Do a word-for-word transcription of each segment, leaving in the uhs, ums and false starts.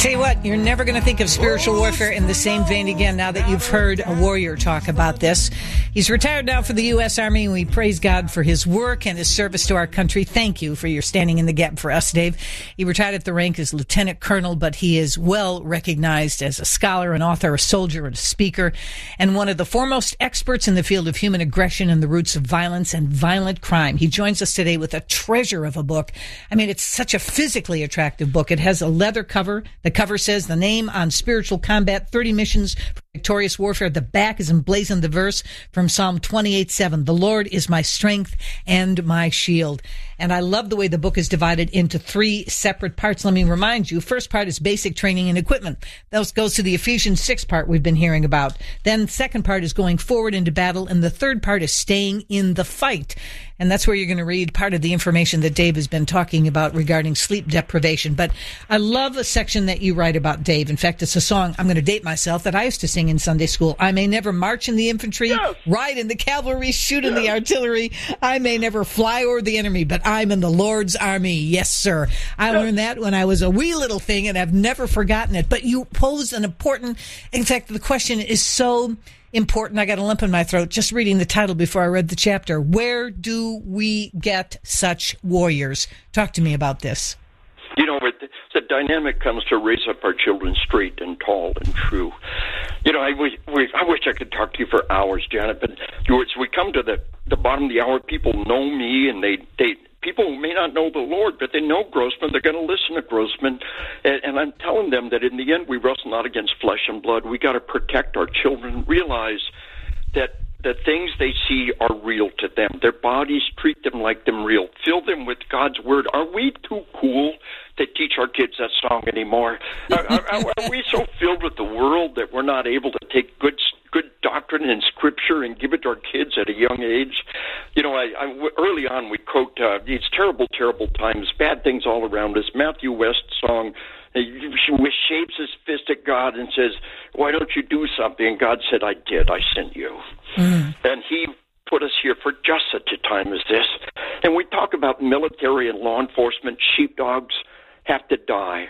Tell you what, you're never going to think of spiritual warfare in the same vein again now that you've heard a warrior talk about this. He's retired now for the U S Army, and we praise God for his work and his service to our country. Thank you for your standing in the gap for us, Dave. He retired at the rank as lieutenant colonel, but he is well recognized as a scholar, an author, a soldier, and a speaker, and one of the foremost experts in the field of human aggression and the roots of violence and violent crime. He joins us today with a treasure of a book. I mean, it's such a physically attractive book. It has a leather cover. The cover says the name on spiritual combat, thirty missions for victorious warfare. The back is emblazoned the verse from Psalm twenty-eight seven. The Lord is my strength and my shield. And I love the way the book is divided into three separate parts. Let me remind you, first part is basic training and equipment. That goes to the Ephesians six part we've been hearing about. Then second part is going forward into battle. And the third part is staying in the fight. And that's where you're going to read part of the information that Dave has been talking about regarding sleep deprivation. But I love a section that you write about, Dave. In fact, it's a song, I'm going to date myself, that I used to sing in Sunday school. I may never march in the infantry, yes. ride in the cavalry, shoot in yes. the artillery. I may never fly over the enemy, but I'm in the Lord's army. Yes, sir. I yes. learned that when I was a wee little thing, and I've never forgotten it. But you pose an important, in fact, the question is so important. I got a lump in my throat just reading the title before I read the chapter. Where do we get such warriors? Talk to me about this. You know, it, the dynamic comes to raise up our children straight and tall and true. You know, I wish, I wish I could talk to you for hours, Janet, but as we come to the, the bottom of the hour, people know me, and they, they people may not know the Lord, but they know Grossman. They're going to listen to Grossman, and, and I'm telling them that in the end, we wrestle not against flesh and blood. We got to protect our children, realize that the things they see are real to them. Their bodies treat them like them real. Fill them with God's word. Are we too cool to teach our kids that song anymore? are, are, are we so filled with the world that we're not able to take good good doctrine and scripture and give it to our kids at a young age? You know, I, I, early on we quote uh, these terrible, terrible times, bad things all around us. Matthew West's song, he shapes his fist at God and says, why don't you do something? And God said, I did. I sent you. Mm. And he put us here for just such a time as this. And we talk about military and law enforcement. Sheepdogs have to die.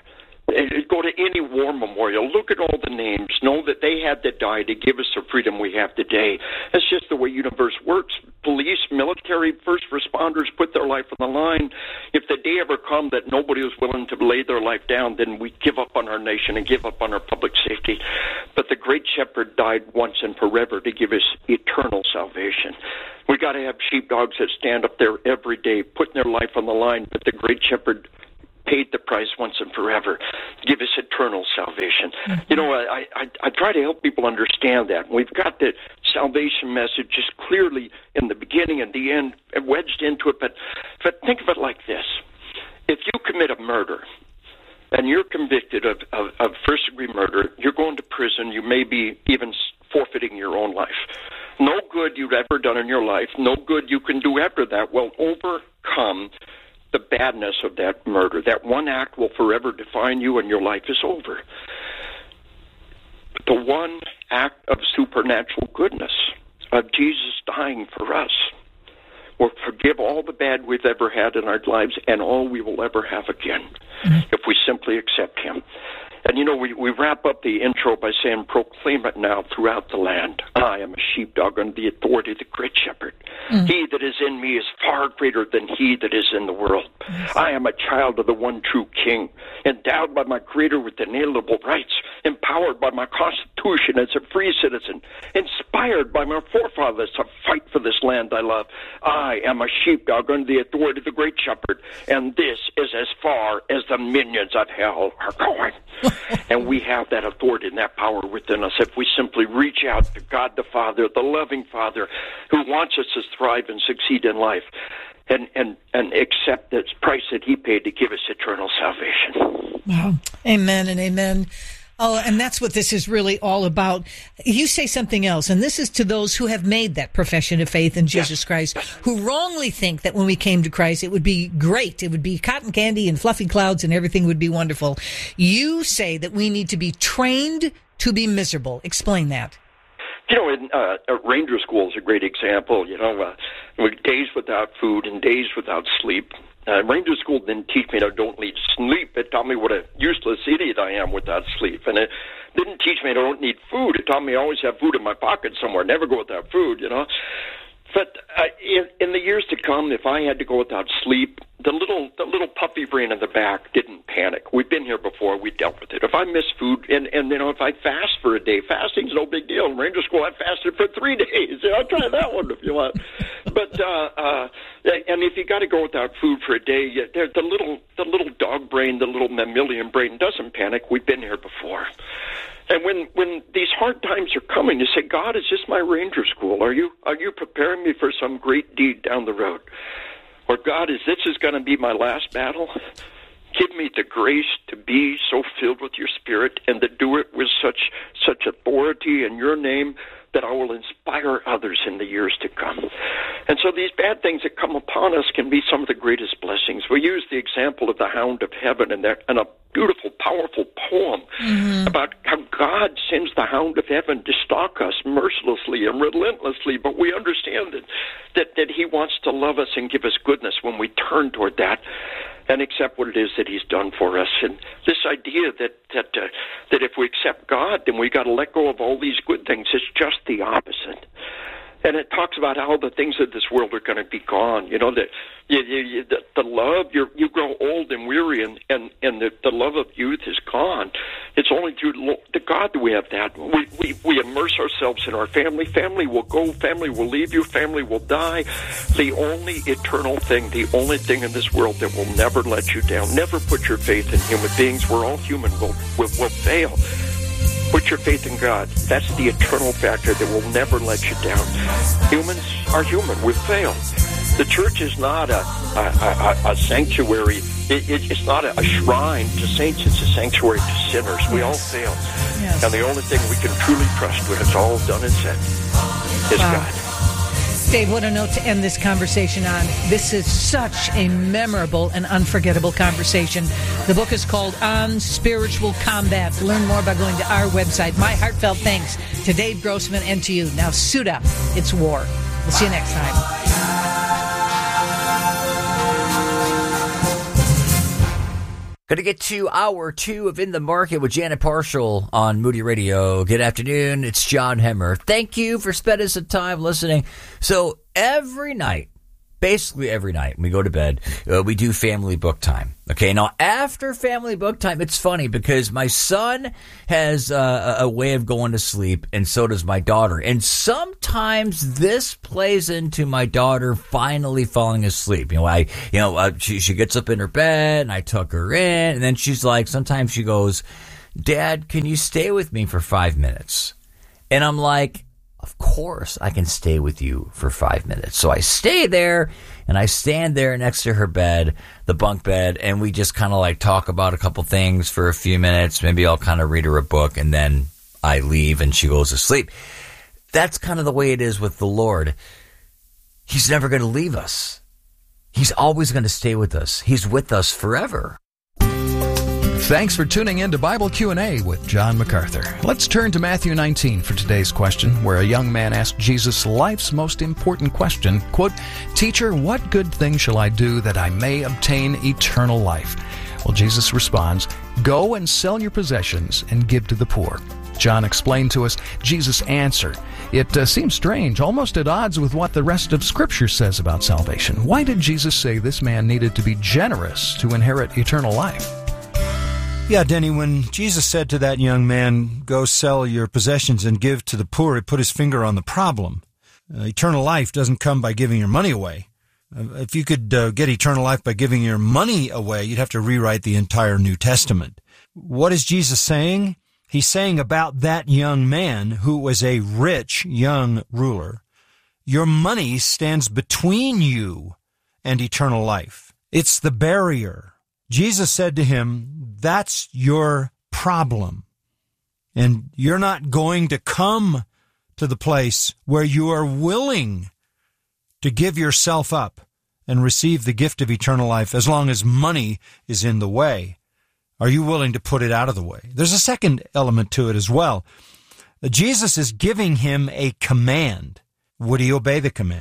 Go to any war memorial. Look at all the names. Know that they had to die to give us the freedom we have today. That's just the way universe works. Police, military, first responders put their life on the line. If the day ever come that nobody was willing to lay their life down, then we give up on our nation and give up on our public safety. But the great shepherd died once and forever to give us eternal salvation. We got to have sheepdogs that stand up there every day, putting their life on the line. But the great shepherd paid the price once and forever to give us eternal salvation. Mm-hmm. You know, I, I, I try to help people understand that. We've got the salvation message just clearly in the beginning and the end wedged into it, but, but think of it like this. If you commit a murder and you're convicted of, of, of first-degree murder, you're going to prison. You may be even forfeiting your own life. No good you've ever done in your life, no good you can do after that will overcome the badness of that murder. That one act will forever define you, and your life is over. The one act of supernatural goodness, of Jesus dying for us, will forgive all the bad we've ever had in our lives and all we will ever have again, mm-hmm. if we simply accept him. And, you know, we, we wrap up the intro by saying, proclaim it now throughout the land. I am a sheepdog under the authority of the great shepherd. Mm. He that is in me is far greater than he that is in the world. Yes. I am a child of the one true king, endowed by my creator with inalienable rights, empowered by my constitution as a free citizen, inspired by my forefathers to fight for this land I love. I am a sheepdog under the authority of the great shepherd, and this is as far as the minions of hell are going. And we have that authority and that power within us if we simply reach out to God the Father, the loving Father, who wants us to thrive and succeed in life, and, and, and accept the price that he paid to give us eternal salvation. Wow. Amen and amen. Oh, and that's what this is really all about. You say something else, and this is to those who have made that profession of faith in Jesus yes. Christ, who wrongly think that when we came to Christ, it would be great. It would be cotton candy and fluffy clouds and everything would be wonderful. You say that we need to be trained to be miserable. Explain that. You know, in, uh, Ranger School is a great example. You know, uh, days without food and days without sleep. Uh, Ranger School didn't teach me that I don't need sleep. It taught me what a useless idiot I am without sleep. And it didn't teach me I don't need food. It taught me I always have food in my pocket somewhere, never go without food, you know. But uh, in, in the years to come, if I had to go without sleep, the little the little puppy brain in the back didn't panic. We've been here before. We dealt with it. If I miss food, and, and you know, if I fast for a day, fasting's no big deal. In Ranger School, I fasted for three days. I'll try that one if you want. But uh, uh, and if you got to go without food for a day, the little the little dog brain, the little mammalian brain doesn't panic. We've been here before. And when, when these hard times are coming, you say, God, is this my Ranger School? Are you are you preparing me for some great deed down the road? Or God, is this is going to be my last battle? Give me the grace to be so filled with your Spirit and to do it with such such authority in your name that I will inspire others in the years to come. And so these bad things that come upon us can be some of the greatest blessings. We use the example of the Hound of Heaven and, there, and a beautiful, powerful poem mm-hmm. about how God sends the Hound of Heaven to stalk us mercilessly and relentlessly, but we understand that, that, that he wants to love us and give us goodness when we turn toward that and accept what it is that he's done for us. And this idea that that uh, that if we accept God, then we got to let go of all these good things, it's just the opposite. And it talks about how the things of this world are going to be gone. You know, that you, you, you, the, the love, you're, you grow old and weary, and, and, and the, the love of youth is gone. It's only through the God that we have that. We, we, we immerse ourselves in our family. Family will go. Family will leave you. Family will die. The only eternal thing, the only thing in this world that will never let you down. Never put your faith in human beings. We're all human. We'll, we'll, we'll fail. Put your faith in God. That's the eternal factor that will never let you down. Humans are human. We fail. The church is not a, a, a, a sanctuary. It, it, it's not a, a shrine to saints. It's a sanctuary to sinners. We all fail. Yes. And the only thing we can truly trust when it's all done and said is wow. God. Dave, what a note to end this conversation on. This is such a memorable and unforgettable conversation. The book is called On Spiritual Combat. Learn more by going to our website. My heartfelt thanks to Dave Grossman and to you. Now suit up. It's war. We'll see you next time. Going to get to hour two of In the Market with Janet Parshall on Moody Radio. Good afternoon. It's John Hemmer. Thank you for spending some time listening. So every night, basically every night when we go to bed, uh, we do family book time. Okay, now after family book time, it's funny because my son has uh, a way of going to sleep, and so does my daughter. And sometimes this plays into my daughter finally falling asleep. You know, I, you know, uh, she she gets up in her bed, and I tuck her in, and then she's like, sometimes she goes, "Dad, can you stay with me for five minutes?" And I'm like, of course I can stay with you for five minutes. So I stay there, and I stand there next to her bed, the bunk bed, and we just kind of like talk about a couple things for a few minutes. Maybe I'll kind of read her a book, and then I leave, and she goes to sleep. That's kind of the way it is with the Lord. He's never going to leave us. He's always going to stay with us. He's with us forever. Thanks for tuning in to Bible Q and A with John MacArthur. Let's turn to Matthew nineteen for today's question, where a young man asked Jesus life's most important question, quote, "Teacher, what good thing shall I do that I may obtain eternal life?" Well, Jesus responds, "Go and sell your possessions and give to the poor." John explained to us Jesus' answer. It uh, seems strange, almost at odds with what the rest of Scripture says about salvation. Why did Jesus say this man needed to be generous to inherit eternal life? Yeah, Denny, when Jesus said to that young man, "Go sell your possessions and give to the poor," he put his finger on the problem. Uh, eternal life doesn't come by giving your money away. Uh, if you could uh, get eternal life by giving your money away, you'd have to rewrite the entire New Testament. What is Jesus saying? He's saying about that young man who was a rich young ruler, your money stands between you and eternal life. It's the barrier. Jesus said to him, that's your problem. And you're not going to come to the place where you are willing to give yourself up and receive the gift of eternal life as long as money is in the way. Are you willing to put it out of the way? There's a second element to it as well. Jesus is giving him a command. Would he obey the command?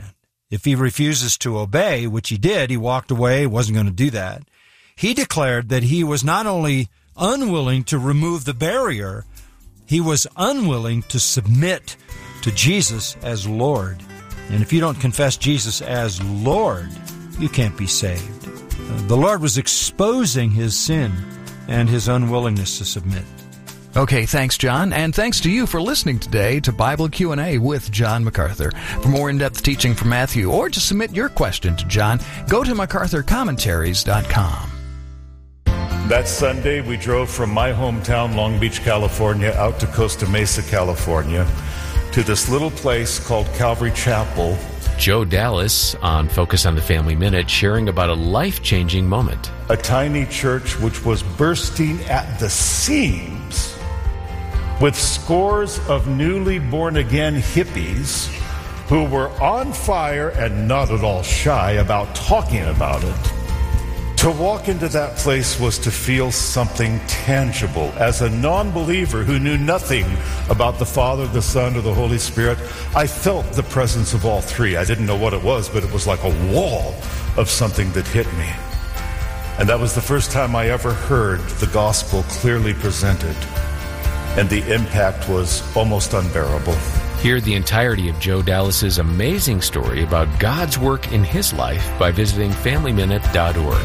If he refuses to obey, which he did, he walked away, wasn't going to do that. He declared that he was not only unwilling to remove the barrier, he was unwilling to submit to Jesus as Lord. And if you don't confess Jesus as Lord, you can't be saved. Uh, the Lord was exposing his sin and his unwillingness to submit. Okay, thanks, John, and thanks to you for listening today to Bible Q and A with John MacArthur. For more in-depth teaching from Matthew, or to submit your question to John, go to macarthur commentaries dot com. That Sunday, we drove from my hometown, Long Beach, California, out to Costa Mesa, California, to this little place called Calvary Chapel. Joe Dallas on Focus on the Family Minute, sharing about a life-changing moment. A tiny church which was bursting at the seams with scores of newly born-again hippies who were on fire and not at all shy about talking about it. To walk into that place was to feel something tangible. As a non-believer who knew nothing about the Father, the Son, or the Holy Spirit, I felt the presence of all three. I didn't know what it was, but it was like a wall of something that hit me. And that was the first time I ever heard the gospel clearly presented. And the impact was almost unbearable. Hear the entirety of Joe Dallas's amazing story about God's work in his life by visiting family minute dot org.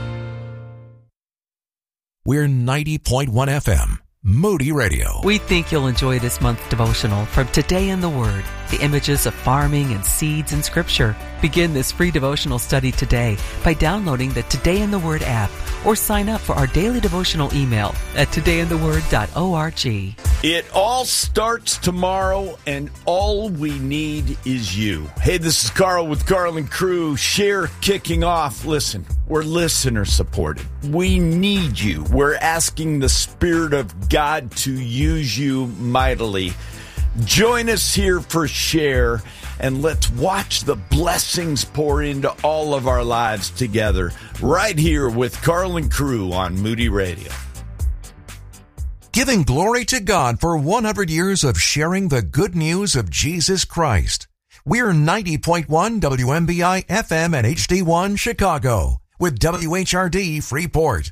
We're ninety point one F M, Moody Radio. We think you'll enjoy this month's devotional from Today in the Word, the images of farming and seeds in Scripture. Begin this free devotional study today by downloading the Today in the Word app or sign up for our daily devotional email at today in the word dot org. It all starts tomorrow, and all we need is you. Hey, this is Carl with Carl and Crew. Share kicking off. Listen, we're listener supported. We need you. We're asking the Spirit of God to use you mightily. Join us here for Share, and let's watch the blessings pour into all of our lives together, right here with Carl and Crew on Moody Radio. Giving glory to God for one hundred years of sharing the good news of Jesus Christ. We're ninety point one W M B I F M and H D one Chicago with W H R D Freeport.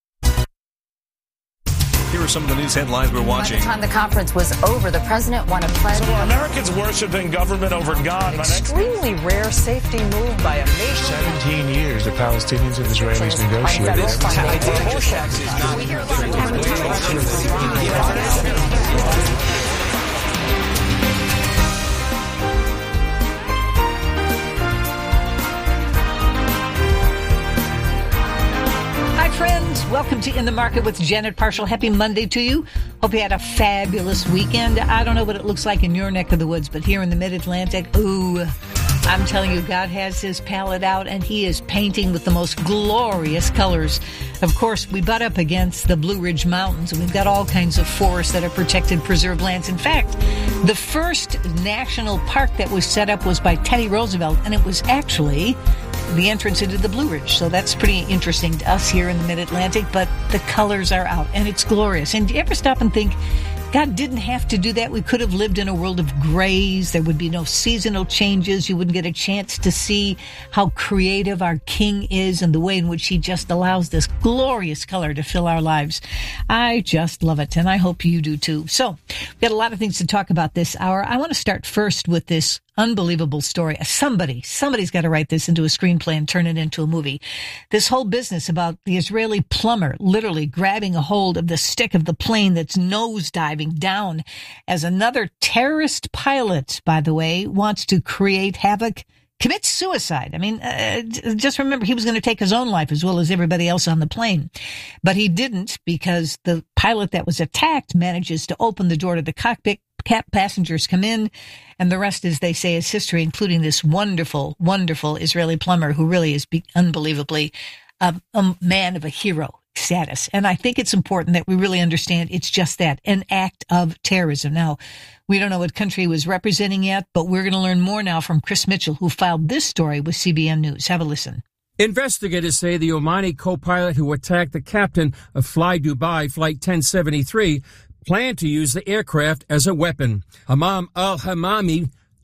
Here are some of the news headlines we're watching. By the time the conference was over, the president won a pledge. So are Americans worshiping government over God? An extremely rare safety move by a nation. Seventeen years the Palestinians and Israelis negotiated. Friends, welcome to In the Market with Janet Parshall. Happy Monday to you. Hope you had a fabulous weekend. I don't know what it looks like in your neck of the woods, but here in the Mid-Atlantic, ooh, I'm telling you, God has his palette out, and he is painting with the most glorious colors. Of course, we butt up against the Blue Ridge Mountains, and we've got all kinds of forests that are protected, preserved lands. In fact, the first national park that was set up was by Teddy Roosevelt, and it was actually the entrance into the Blue Ridge. So that's pretty interesting to us here in the Mid-Atlantic, but the colors are out, and it's glorious. And do you ever stop and think, God didn't have to do that? We could have lived in a world of grays. There would be no seasonal changes. You wouldn't get a chance to see how creative our King is and the way in which he just allows this glorious color to fill our lives. I just love it, and I hope you do too. So we've got a lot of things to talk about this hour. I want to start first with this unbelievable story. Somebody, somebody's got to write this into a screenplay and turn it into a movie. This whole business about the Israeli plumber literally grabbing a hold of the stick of the plane that's nosediving down as another terrorist pilot, by the way, wants to create havoc, commits suicide. I mean, uh, just remember, he was going to take his own life as well as everybody else on the plane. But he didn't, because the pilot that was attacked manages to open the door to the cockpit. Passengers come in, and the rest, as they say, is history, including this wonderful, wonderful Israeli plumber who really is be- unbelievably uh, a man of a hero status. And I think it's important that we really understand it's just that, an act of terrorism. Now, we don't know what country he was representing yet, but we're going to learn more now from Chris Mitchell, who filed this story with C B N News. Have a listen. Investigators say the Omani co-pilot who attacked the captain of Fly Dubai Flight ten seventy-three planned to use the aircraft as a weapon. Hamam al-Hamami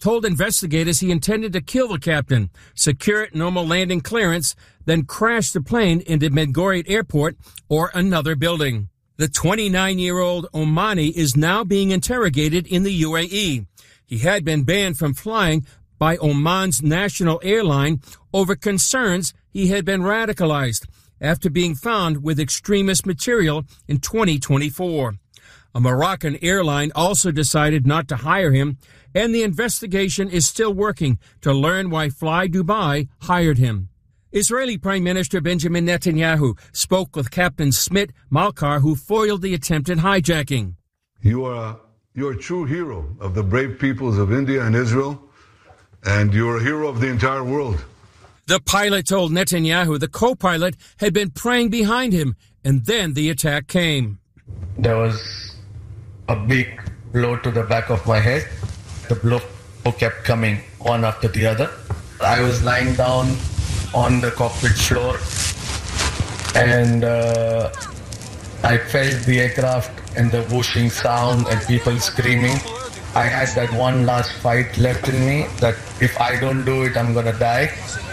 told investigators he intended to kill the captain, secure normal landing clearance, then crash the plane into Ben Gurion Airport or another building. The twenty-nine-year-old Omani is now being interrogated in the U A E. He had been banned from flying by Oman's national airline over concerns he had been radicalized after being found with extremist material in twenty twenty-four. A Moroccan airline also decided not to hire him, and the investigation is still working to learn why Fly Dubai hired him. Israeli Prime Minister Benjamin Netanyahu spoke with Captain Smit Malkar, who foiled the attempted hijacking. You are a, you're a true hero of the brave peoples of India and Israel, and you're a hero of the entire world. The pilot told Netanyahu the co-pilot had been praying behind him, and then the attack came. There was a big blow to the back of my head. The blow kept coming one after the other. I was lying down on the cockpit floor, and uh, I felt the aircraft and the whooshing sound and people screaming. I had that one last fight left in me that if I don't do it, I'm going to die.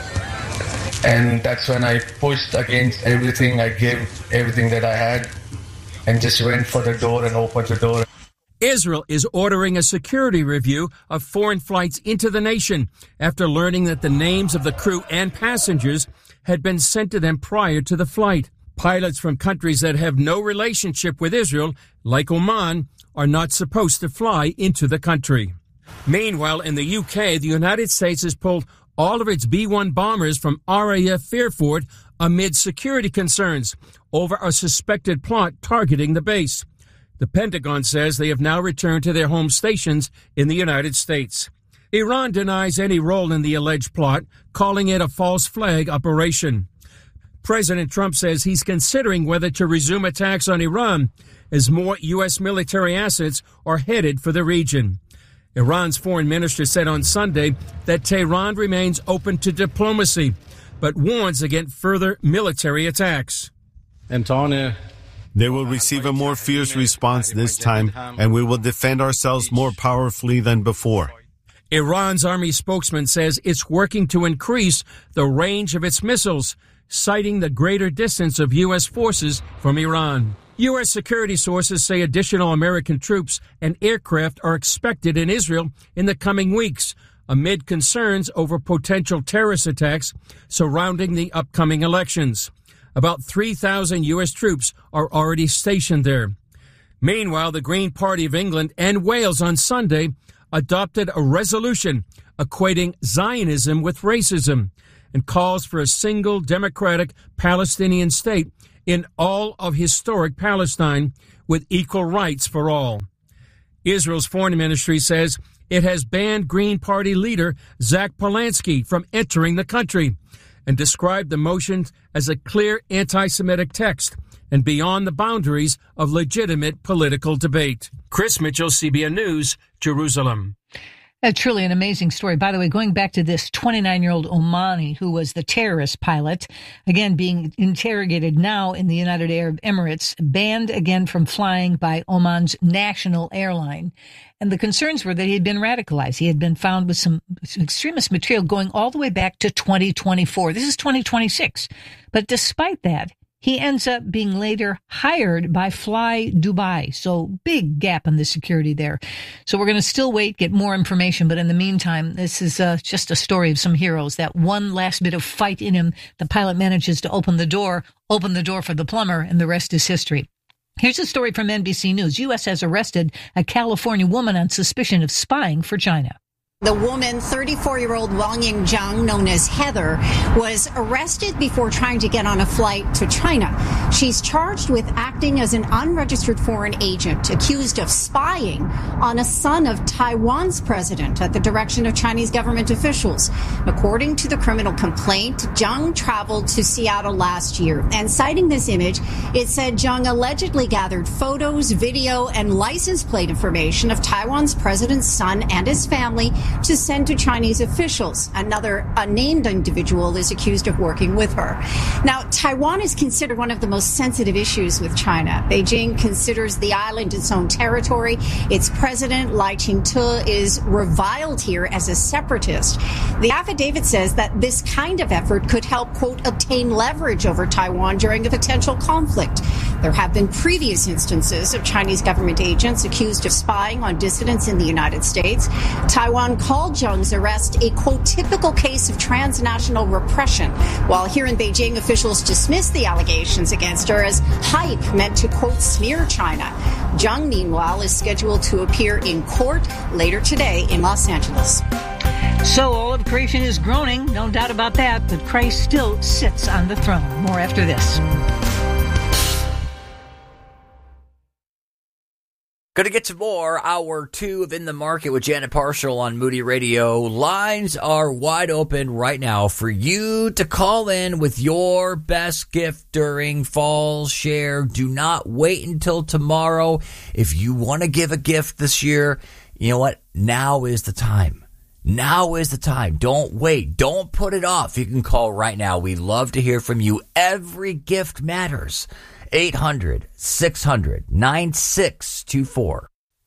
And that's when I pushed against everything. I gave everything that I had and just went for the door and opened the door. Israel is ordering a security review of foreign flights into the nation after learning that the names of the crew and passengers had been sent to them prior to the flight. Pilots from countries that have no relationship with Israel, like Oman, are not supposed to fly into the country. Meanwhile, in the U K, the United States has pulled all of its B one bombers from R A F Fairford amid security concerns over a suspected plot targeting the base. The Pentagon says they have now returned to their home stations in the United States. Iran denies any role in the alleged plot, calling it a false flag operation. President Trump says he's considering whether to resume attacks on Iran as more U S military assets are headed for the region. Iran's foreign minister said on Sunday that Tehran remains open to diplomacy, but warns against further military attacks. Antonio. They will receive a more fierce response this time, and we will defend ourselves more powerfully than before. Iran's army spokesman says it's working to increase the range of its missiles, citing the greater distance of U S forces from Iran. U S security sources say additional American troops and aircraft are expected in Israel in the coming weeks, amid concerns over potential terrorist attacks surrounding the upcoming elections. About three thousand U S troops are already stationed there. Meanwhile, the Green Party of England and Wales on Sunday adopted a resolution equating Zionism with racism and calls for a single democratic Palestinian state in all of historic Palestine with equal rights for all. Israel's foreign ministry says it has banned Green Party leader Zach Polanski from entering the country and described the motion as a clear anti-Semitic text and beyond the boundaries of legitimate political debate. Chris Mitchell, C B N News, Jerusalem. That's truly an amazing story. By the way, going back to this twenty-nine-year-old Omani who was the terrorist pilot, again being interrogated now in the United Arab Emirates, banned again from flying by Oman's national airline. And the concerns were that he had been radicalized. He had been found with some extremist material going all the way back to twenty twenty-four. This is twenty twenty-six. But despite that, he ends up being later hired by Fly Dubai. So big gap in the security there. So we're going to still wait, get more information. But in the meantime, this is uh, just a story of some heroes. That one last bit of fight in him, the pilot manages to open the door, open the door for the plumber, and the rest is history. Here's a story from N B C News. U S has arrested a California woman on suspicion of spying for China. The woman, thirty-four-year-old Wang Yingzhang, known as Heather, was arrested before trying to get on a flight to China. She's charged with acting as an unregistered foreign agent, accused of spying on a son of Taiwan's president at the direction of Chinese government officials. According to the criminal complaint, Zhang traveled to Seattle last year, and citing this image, it said Zhang allegedly gathered photos, video, and license plate information of Taiwan's president's son and his family to send to Chinese officials. Another unnamed individual is accused of working with her. Now, Taiwan is considered one of the most sensitive issues with China. Beijing considers the island its own territory. Its president, Lai Ching-te, is reviled here as a separatist. The affidavit says that this kind of effort could help, quote, obtain leverage over Taiwan during a potential conflict. There have been previous instances of Chinese government agents accused of spying on dissidents in the United States. Taiwan called Zheng's arrest a, quote, typical case of transnational repression, while here in Beijing, officials dismissed the allegations against her as hype meant to, quote, smear China. Zheng, meanwhile, is scheduled to appear in court later today in Los Angeles. So all of creation is groaning, no doubt about that, but Christ still sits on the throne. More after this. Going to get to more. Hour two of In the Market with Janet Parshall on Moody Radio. Lines are wide open right now for you to call in with your best gift during Fall Share. Do not wait until tomorrow. If you want to give a gift this year, you know what? Now is the time. Now is the time. Don't wait. Don't put it off. You can call right now. We love to hear from you. Every gift matters. eight hundred, six hundred, nine six two four.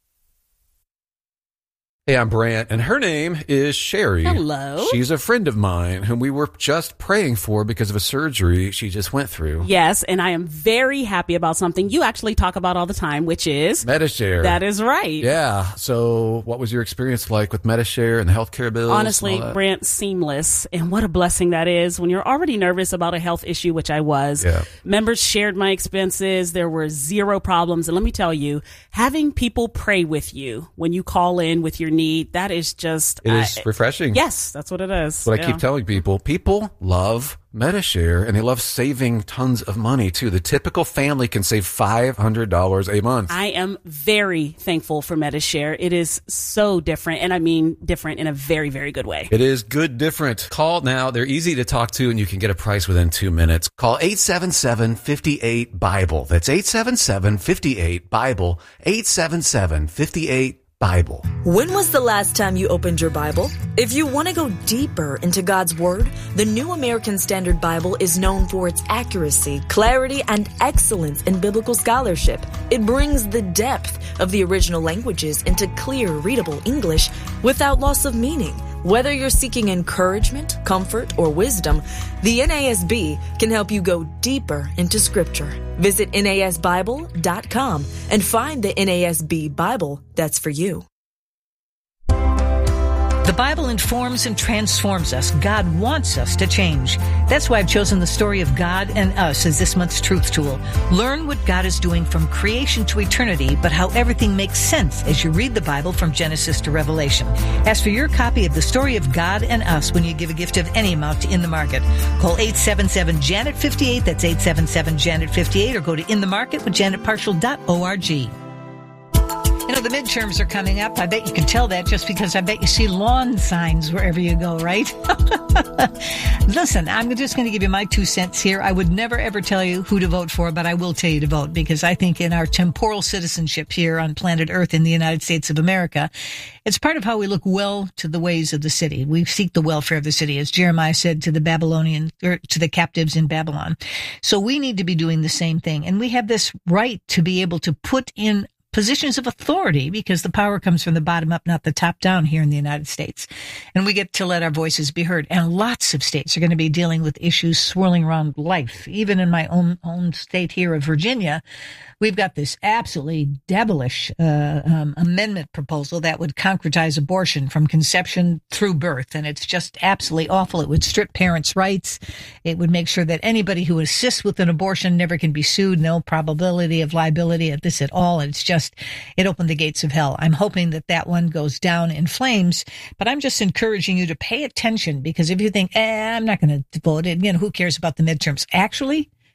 Hey, I'm Brant, and her name is Sherry. Hello. She's a friend of mine whom we were just praying for because of a surgery she just went through. Yes, and I am very happy about something you actually talk about all the time, which is Medi-Share. That is right. Yeah. So what was your experience like with Medi-Share and the healthcare bills? Honestly, Brant, seamless. And what a blessing that is when you're already nervous about a health issue, which I was. Yeah. Members shared my expenses. There were zero problems. And let me tell you, having people pray with you when you call in with your need, that is just it is uh, refreshing. Yes, that's what it is. What yeah. I keep telling people, people love Medi-Share, and they love saving tons of money too. The typical family can save five hundred dollars a month. I am very thankful for Medi-Share. It is so different, and I mean different in a very, very good way. It is good different. Call now. They're easy to talk to, and you can get a price within two minutes. Call eight seven seven, five eight, Bible. That's eight seven seven, five eight, Bible. eight seven seven, five eight, Bible. When was the last time you opened your Bible? If you want to go deeper into God's Word, the New American Standard Bible is known for its accuracy, clarity, and excellence in biblical scholarship. It brings the depth of the original languages into clear, readable English without loss of meaning. Whether you're seeking encouragement, comfort, or wisdom, the N A S B can help you go deeper into Scripture. Visit N A S Bible dot com and find the N A S B Bible that's for you. The Bible informs and transforms us. God wants us to change. That's why I've chosen the story of God and us as this month's truth tool. Learn what God is doing from creation to eternity, but how everything makes sense as you read the Bible from Genesis to Revelation. Ask for your copy of the story of God and us when you give a gift of any amount to In the Market. Call eight seven seven, Janet fifty-eight. That's eight seven seven, Janet fifty-eight, or go to in the market with janet parshall dot org. You know, the midterms are coming up. I bet you can tell that just because I bet you see lawn signs wherever you go, right? Listen, I'm just going to give you my two cents here. I would never, ever tell you who to vote for, but I will tell you to vote because I think in our temporal citizenship here on planet Earth in the United States of America, it's part of how we look well to the ways of the city. We seek the welfare of the city, as Jeremiah said to the Babylonian, or to the captives in Babylon. So we need to be doing the same thing. And we have this right to be able to put in positions of authority because the power comes from the bottom up, not the top down here in the United States. And we get to let our voices be heard. And lots of states are going to be dealing with issues swirling around life. Even in my own, own state here of Virginia, we've got this absolutely devilish uh, um, amendment proposal that would concretize abortion from conception through birth. And it's just absolutely awful. It would strip parents' rights. It would make sure that anybody who assists with an abortion never can be sued. No probability of liability at this at all. And it's just, it opened the gates of hell. I'm hoping that that one goes down in flames, but I'm just encouraging you to pay attention because if you think, eh, I'm not going to vote it, you know, who cares about the midterms? Actually,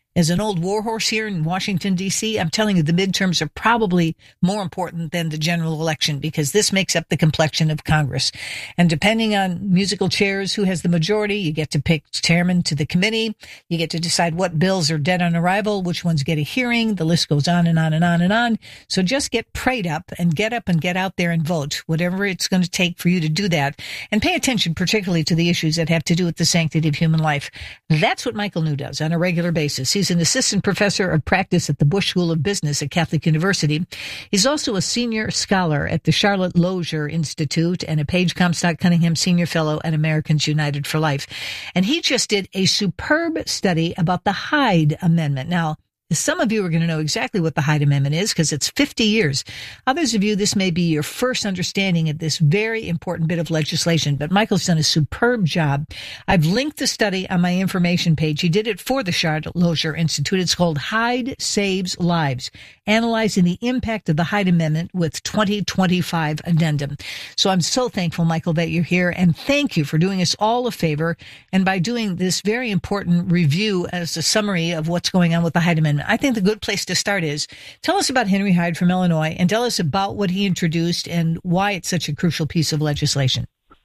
As an old warhorse here in Washington, D C, I'm telling you, the midterms are probably more important than the general election because this makes up the complexion of Congress. And depending on musical chairs, who has the majority, you get to pick chairman to the committee. You get to decide what bills are dead on arrival, which ones get a hearing. The list goes on and on and on and on. So just get prayed up and get up and get out there and vote, whatever it's going to take for you to do that. And pay attention particularly to the issues that have to do with the sanctity of human life. That's what Michael New does on a regular basis. He's an assistant professor of practice at the Bush School of Business at Catholic University. He's also a senior scholar at the Charlotte Lozier Institute and a Page Comstock Cunningham Senior Fellow at Americans United for Life. And he just did a superb study about the Hyde Amendment. Now, some of you are going to know exactly what the Hyde Amendment is because it's fifty years. Others of you, this may be your first understanding of this very important bit of legislation, but Michael's done a superb job. I've linked the study on my information page. He did it for the Charlotte Lozier Institute. It's called Hyde Saves Lives, analyzing the impact of the Hyde Amendment with twenty twenty-five addendum. So I'm so thankful, Michael, that you're here, and thank you for doing us all a favor and by doing this very important review as a summary of what's going on with the Hyde Amendment. I think the good place to start is tell us about Henry Hyde from Illinois and tell us about what he introduced and why it's such a crucial piece of legislation.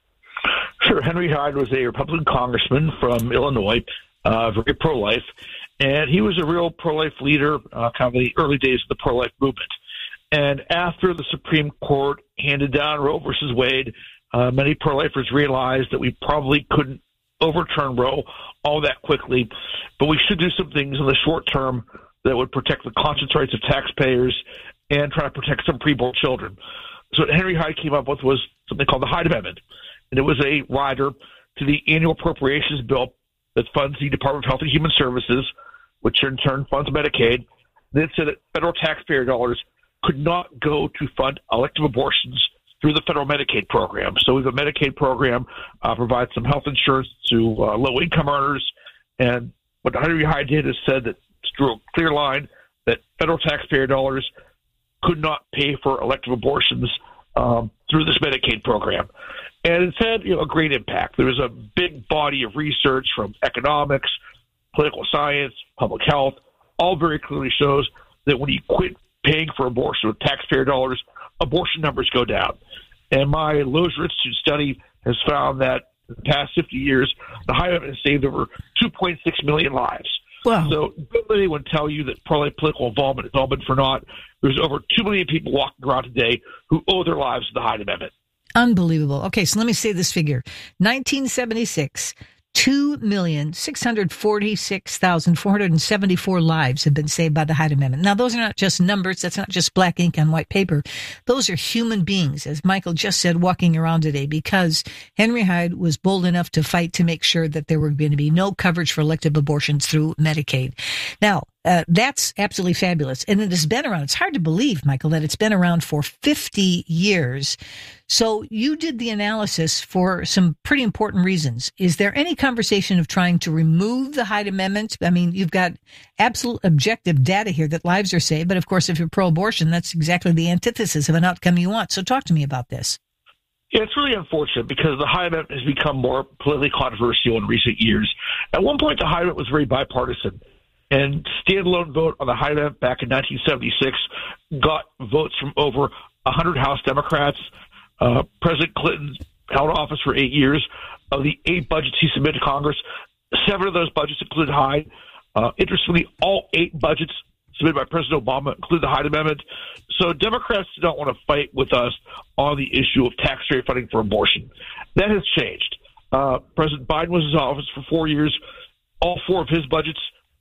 Sure. Henry Hyde was a Republican congressman from Illinois, uh, very pro-life, and he was a real pro-life leader, uh, kind of the early days of the pro-life movement. And after the Supreme Court handed down Roe versus Wade, uh, many pro-lifers realized that we probably couldn't overturn Roe all that quickly, but we should do some things in the short term that would protect the conscience rights of taxpayers and try to protect some preborn children. So what Henry Hyde came up with was something called the Hyde Amendment, and it was a rider to the annual appropriations bill that funds the Department of Health and Human Services, which in turn funds Medicaid. And it said that federal taxpayer dollars could not go to fund elective abortions through the federal Medicaid program. So we have a Medicaid program, uh, provides some health insurance to uh, low-income earners, and what Henry Hyde did is said that drew a clear line that federal taxpayer dollars could not pay for elective abortions um, through this Medicaid program. And it's had you know, a great impact. There was a big body of research from economics, political science, public health, all very clearly shows that when you quit paying for abortion with taxpayer dollars, abortion numbers go down. And my Lozier Institute study has found that in the past fifty years, the Hyde Amendment has saved over two point six million lives. Wow. So don't let anyone tell you that pro-life political involvement has all been for naught. There's over two million people walking around today who owe their lives to the Hyde Amendment. Unbelievable. Okay, so let me say this figure. nineteen seventy-six, two million, six hundred forty-six thousand, four hundred seventy-four lives have been saved by the Hyde Amendment. Now, those are not just numbers. That's not just black ink on white paper. Those are human beings, as Michael just said, walking around today because Henry Hyde was bold enough to fight to make sure that there were going to be no coverage for elective abortions through Medicaid. Now, Uh, that's absolutely fabulous. And it has been around. It's hard to believe, Michael, that it's been around for fifty years. So you did the analysis for some pretty important reasons. Is there any conversation of trying to remove the Hyde Amendment? I mean, you've got absolute objective data here that lives are saved. But of course, if you're pro-abortion, that's exactly the antithesis of an outcome you want. So talk to me about this. Yeah, it's really unfortunate because the Hyde Amendment has become more politically controversial in recent years. At one point, the Hyde Amendment was very bipartisan. And standalone vote on the Hyde Amendment back in nineteen seventy-six got votes from over one hundred House Democrats. Uh, President Clinton held office for eight years. Of the eight budgets he submitted to Congress, seven of those budgets included Hyde. Uh, interestingly, all eight budgets submitted by President Obama include the Hyde Amendment. So Democrats do not want to fight with us on the issue of taxpayer funding for abortion. That has changed. Uh, President Biden was in office for four years. All four of his budgets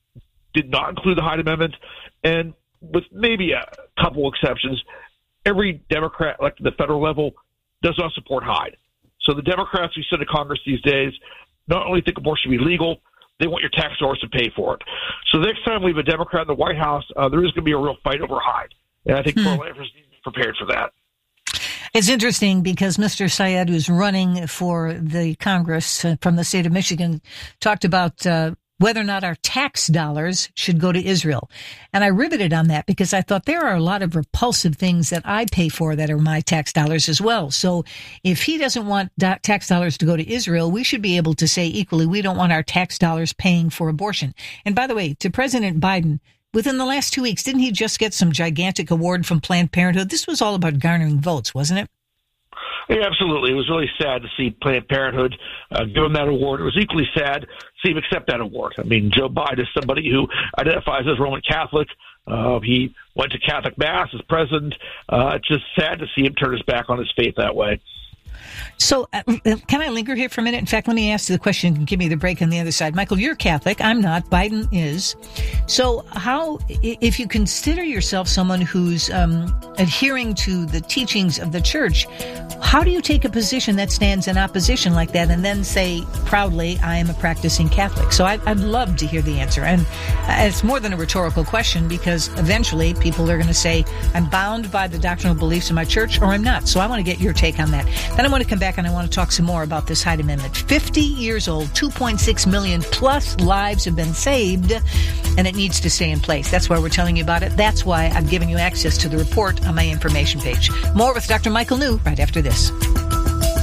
did not include the Hyde Amendment, and with maybe a couple exceptions, every Democrat elected at the federal level does not support Hyde. So the Democrats we send to Congress these days not only think abortion should be legal, they want your tax dollars to pay for it. So the next time we have a Democrat in the White House, uh, there is going to be a real fight over Hyde, and I think hmm. pro-lifers need to be prepared for that. It's interesting because Mister Syed, who's running for the Congress uh, from the state of Michigan, talked about uh, whether or not our tax dollars should go to Israel. And I riveted on that because I thought there are a lot of repulsive things that I pay for that are my tax dollars as well. So if he doesn't want do- tax dollars to go to Israel, we should be able to say equally, we don't want our tax dollars paying for abortion. And by the way, to President Biden, within the last two weeks, didn't he just get some gigantic award from Planned Parenthood? This was all about garnering votes, wasn't it? Yeah, absolutely. It was really sad to see Planned Parenthood uh, give him that award. It was equally sad to see him accept that award. I mean, Joe Biden is somebody who identifies as Roman Catholic. Uh, he went to Catholic Mass as president. Uh, it's just sad to see him turn his back on his faith that way. So uh, can I linger here for a minute? In fact, let me ask you the question and give me the break on the other side. Michael, you're Catholic. I'm not. Biden is. So how, if you consider yourself someone who's um, adhering to the teachings of the church, how do you take a position that stands in opposition like that and then say proudly, I am a practicing Catholic? So I'd, I'd love to hear the answer. And it's more than a rhetorical question because eventually people are going to say, I'm bound by the doctrinal beliefs of my church or I'm not. So I want to get your take on that. Then I want to come back and I want to talk some more about this Hyde Amendment. fifty years old, two point six million plus lives have been saved, and it needs to stay in place. That's why we're telling you about it. That's why I've given you access to the report on my information page. More with Doctor Michael New right after this.